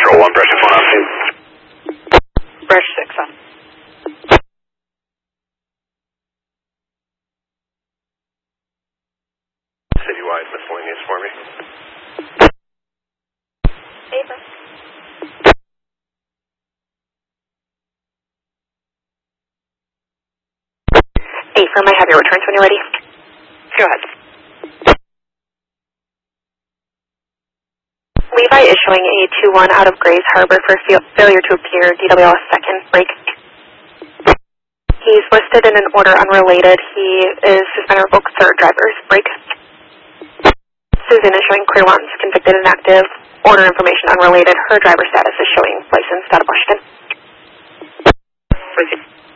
Control 1, brush 6 1 on scene. Brush 6 on. Citywide miscellaneous for me. Ava. Affirm, I have your returns when you're ready. Go ahead. Levi issuing a 2-1 out of Grays Harbor for failure to appear, DWS second, break. He's listed in an order unrelated. He is suspended revoked third driver's break. Susan is showing clear ones, convicted and active. Order information unrelated. Her driver status is showing licensed out of Washington.